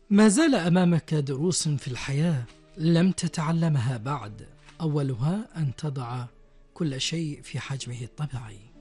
ما زال أمامك دروس في الحياة لم تتعلمها بعد، أولها أن تضع كل شيء في حجمه الطبيعي.